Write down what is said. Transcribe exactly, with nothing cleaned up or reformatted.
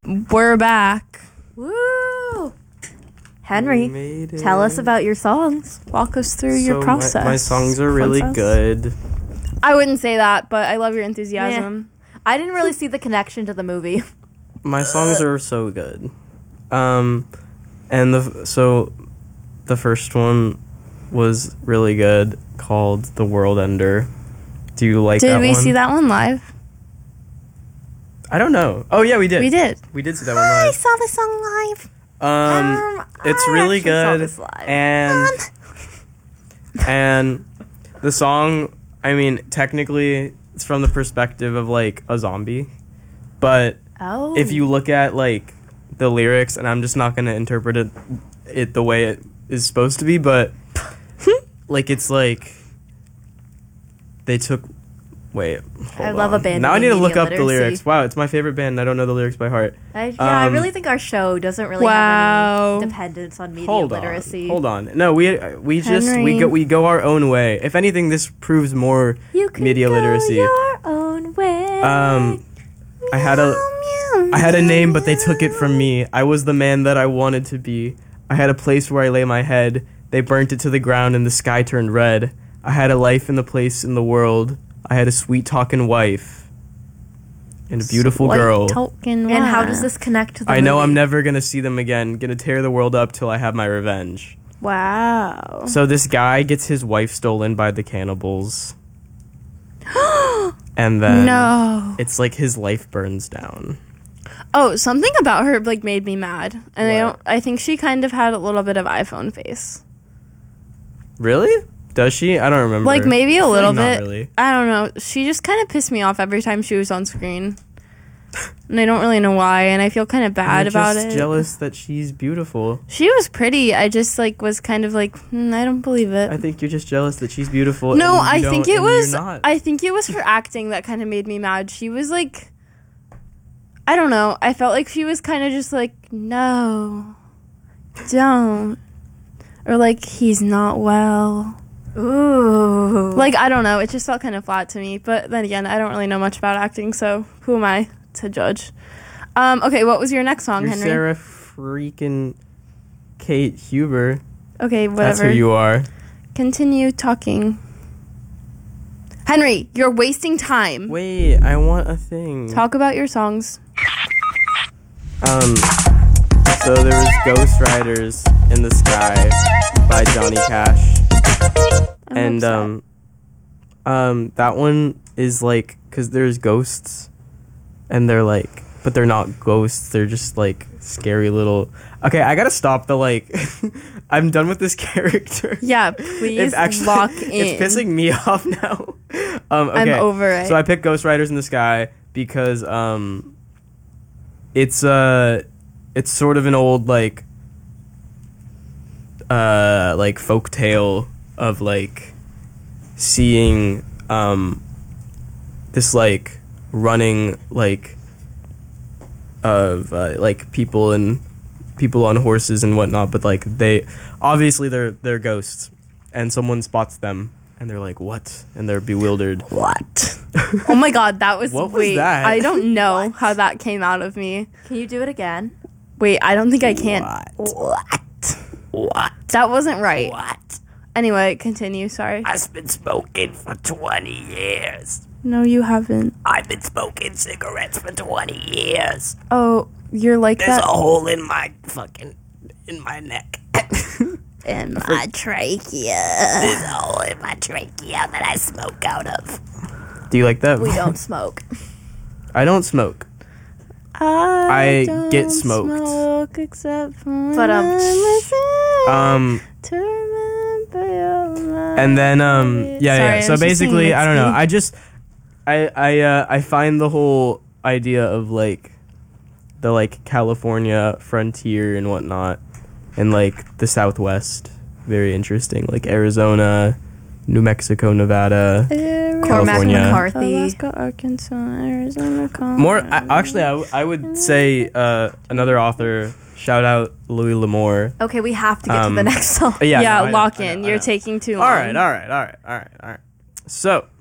We're back. Woo! Henry, tell us about your songs. Walk us through So your process. My, my songs are really Process. good. I wouldn't say that, but I love your enthusiasm. Yeah. I didn't really see the connection to the movie. My songs are so good. Um, and the so the first one was really good, called "The World Ender." Do you like Did that we one? see that one live? I don't know. Oh yeah, we did. We did. We did see that one I live. saw the song live. Um, Um, it's I really actually saw good, this live. and and the song. I mean, technically, it's from the perspective of like a zombie, but Oh. if you look at like the lyrics, and I'm just not gonna interpret it it the way it is supposed to be, but like it's like they took. Wait, hold I love on. abandoning Now I need to look media up the literacy. lyrics. Wow, it's my favorite band. I don't know the lyrics by heart. I, yeah, I Um, really think our show doesn't really Wow. have any dependence on media Hold literacy. on, hold on. No, we we just we Henry. go we go our own way. If anything, this proves more You can media go literacy. your own way. Um, I had a I had a name, but they took it from me. I was the man that I wanted to be. I had a place where I lay my head. They burnt it to the ground, and the sky turned red. I had a life in the place in the world. I had a sweet talking wife and a beautiful White girl. Token and how wife. does this connect to the I know I'm movie? never gonna see them again. Gonna tear the world up till I have my revenge. Wow. So this guy gets his wife stolen by the cannibals. And then No. it's like his life burns down. Oh, something about her like made me mad, and I What? don't. I think she kind of had a little bit of iPhone face. Really? Does she? I don't remember. Like maybe I a feel little like not bit. really. I don't know. She just kind of pissed me off every time she was on screen, and I don't really know why. And I feel kind of bad You're about just it. jealous that she's beautiful. She was pretty. I just like was kind of like hmm, I don't believe it. I think you're just jealous that she's beautiful. no, and you I think don't, it and you're was. not. I think it was her acting that kind of made me mad. She was like, I don't know. I felt like she was kind of just like, no, don't, or like he's not well. Ooh. Like, I don't know. It just felt kind of flat to me. But then again, I don't really know much about acting, so who am I to judge? Um, okay, what was your next song, You're Henry? Sarah freaking Kate Huber. Okay, whatever. That's who you are. Continue talking. Henry, you're wasting time. Wait, I want a thing. Talk about your songs. Um, so there was Ghost Riders in the Sky by Johnny Cash. I'm and upset. um um that one is like, because there's ghosts and they're like, but they're not ghosts, they're just like scary little. Okay, I gotta stop the like I'm done with this character. Yeah, please It's actually lock in. it's pissing me off now. um okay. I'm over it. So I picked Ghost Riders in the Sky because um it's uh it's sort of an old like uh like folk tale of like seeing um this like running like of uh, like people and people on horses and whatnot, but like they obviously they're they're ghosts, and someone spots them and they're like, what? And they're bewildered. What? Oh my god, that was What was wait, that? I don't know how that came out of me. Can you do it again? Wait, I don't think I can. What? What? What? That wasn't right. What? Anyway, continue, sorry. I've been smoking for twenty years. No, you haven't. I've been smoking cigarettes for twenty years. Oh, you're like There's that a hole in my fucking in my neck. in my trachea. There's a hole in my trachea that I smoke out of. Do you like that? We don't smoke. I don't smoke. I, I don't get smoked. smoke except for But, um, when I'm with Um to remember your and then um light. yeah Sorry, yeah. I So was just basically, singing I don't know. Mitski. I just I I uh I find the whole idea of like the like California frontier and whatnot and like the Southwest very interesting. Like Arizona, New Mexico, Nevada. Cormac California. McCarthy. Alaska, Arkansas, Arizona, Colorado. More, I, actually, I, w- I would say uh, another author. Shout out Louis L'Amour. Okay, we have to get Um, to the next song. Yeah, Yeah, no, I know, lock I know, in. I You're know. taking too long. All right, all right, all right, all right, all right. So,